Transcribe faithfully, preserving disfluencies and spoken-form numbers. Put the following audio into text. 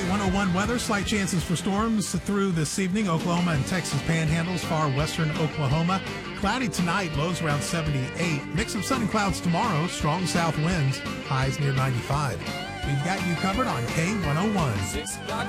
one oh one weather, slight chances for storms through this evening. Oklahoma and Texas panhandles, far western Oklahoma. Cloudy tonight, lows around seventy-eight. Mix of sun and clouds tomorrow, strong south winds, highs near ninety-five. We've got you covered on K one oh one.